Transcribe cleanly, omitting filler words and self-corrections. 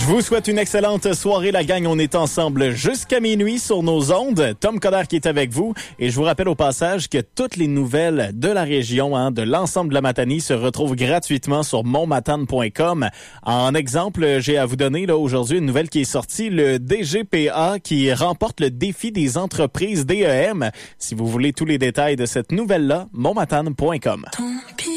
vous souhaite une excellente soirée, la gang. On est ensemble jusqu'à minuit sur nos ondes. Tom Coder qui est avec vous. Et je vous rappelle au passage que toutes les nouvelles de la région, de l'ensemble de la Matanie, se retrouvent gratuitement sur monmatane.com. En exemple, j'ai à vous donner là aujourd'hui une nouvelle qui est sortie, le DGPA qui remporte le défi des entreprises DEM. Si vous voulez tous les détails de cette nouvelle-là, monmatane.com.